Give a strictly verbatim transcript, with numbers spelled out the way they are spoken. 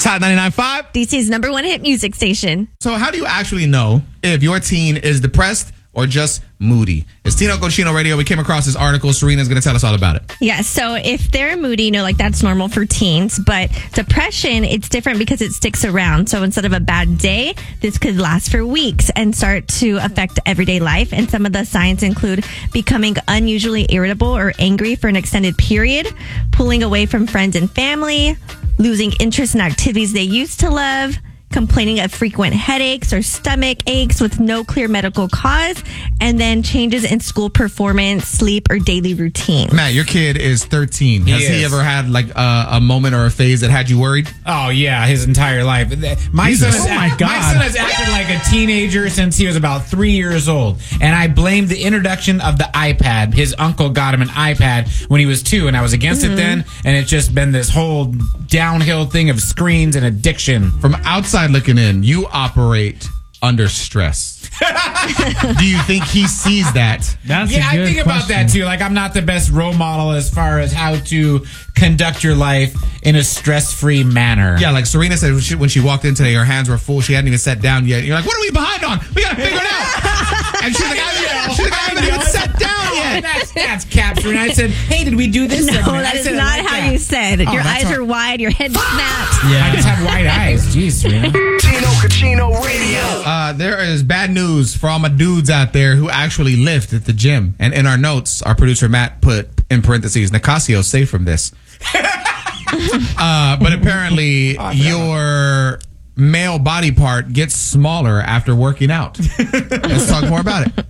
It's Hot ninety-nine point five. D C's number one hit music station. So how do you actually know if your teen is depressed or just moody? It's Tino Cochino Radio. We came across this article. Serena's going to tell us all about it. Yeah, so if they're moody, you know, like that's normal for teens. But depression, it's different because it sticks around. So instead of a bad day, this could last for weeks and start to affect everyday life. And some of the signs include becoming unusually irritable or angry for an extended period, pulling away from friends and family, losing interest in activities they used to love, complaining of frequent headaches or stomach aches with no clear medical cause, and then changes in school performance, sleep, or daily routine. Matt, your kid is thirteen. He Has he is. ever had like a, a moment or a phase that had you worried? Oh yeah, his entire life. My Jesus. son, has, Oh, my my God. son has acted like a teenager since he was about three years old, and I blame the introduction of the iPad. His uncle got him an iPad when he was two, and I was against Mm-hmm. it then, and it's just been this whole downhill thing of screens and addiction. From outside looking in, you operate under stress. Do you think he sees that? That's Yeah, a I good think about question. that too. Like, I'm not the best role model as far as how to conduct your life in a stress-free manner. Yeah, like Serena said when she, when she walked in today, her hands were full. She hadn't even sat down yet. You're like, what are we behind on? We got to figure it out. And she's like, I, she's like, I haven't even sat down Oh, yet. that's that's caps. And I said, hey, did we do this? No, segment? that I is said it not like how that. you said. Oh, Your that's eyes how- are wide, your head snapped. I Yeah. just have white eyes. Jeez, Serena. Tino Cochino Radio. Uh, there is bad news for all my dudes out there who actually lift at the gym. And in our notes, our producer Matt put in parentheses, Nicasio safe from this. uh, but apparently your male body part gets smaller after working out. Let's talk more about it.